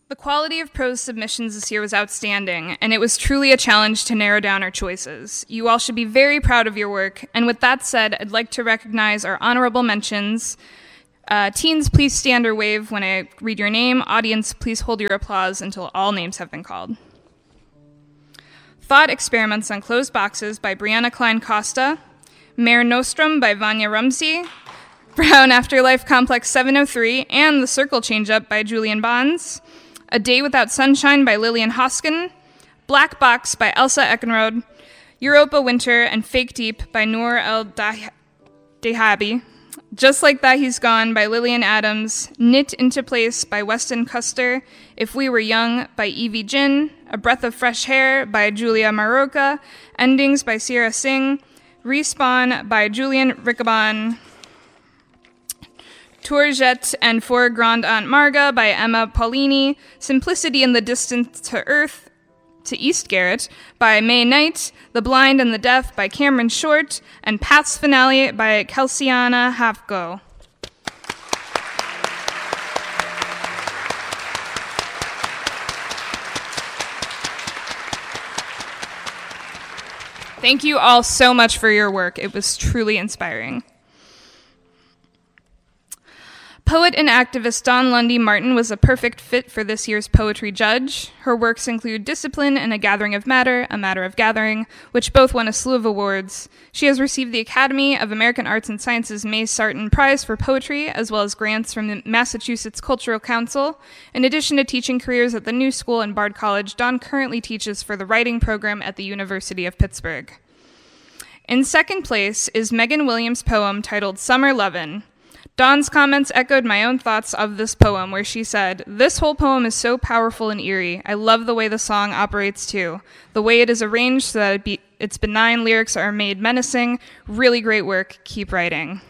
The quality of prose submissions this year was outstanding, and it was truly a challenge to narrow down our choices. You all should be very proud of your work, and with that said, I'd like to recognize our honorable mentions. Teens, please stand or wave when I read your name. Audience, please hold your applause until all names have been called. Thought Experiments on Closed Boxes by Brianna Klein Costa. Mare Nostrum by Vanya Rumsey. Brown Afterlife Complex 703 and The Circle Change-Up by Julian Bonds. A Day Without Sunshine by Lillian Hoskin. Black Box by Elsa Eckenrode. Europa Winter and Fake Deep by Noor El Dehabi. Just Like That He's Gone by Lillian Adams. Knit Into Place by Weston Custer. If We Were Young by Evie Jin. A Breath of Fresh Air by Julia Maroka. Endings by Sierra Singh. Respawn by Julian Riccabon. Tourgette and For Grand Aunt Marga by Emma Paulini. Simplicity in the Distance to Earth to East Garrett by May Knight. The Blind and the Deaf by Cameron Short. And Paths Finale by Kelsiana Hafgo. Thank you all so much for your work. It was truly inspiring. Poet and activist Dawn Lundy Martin was a perfect fit for this year's poetry judge. Her works include Discipline and A Gathering of Matter, A Matter of Gathering, which both won a slew of awards. She has received the Academy of American Arts and Sciences May Sarton Prize for Poetry, as well as grants from the Massachusetts Cultural Council. In addition to teaching careers at the New School and Bard College, Dawn currently teaches for the writing program at the University of Pittsburgh. In second place is Megan Williams' poem titled Summer Lovin'. Dawn's comments echoed my own thoughts of this poem, where she said, "This whole poem is so powerful and eerie. I love the way the song operates too. The way it is arranged so that its benign lyrics are made menacing. Really great work. Keep writing."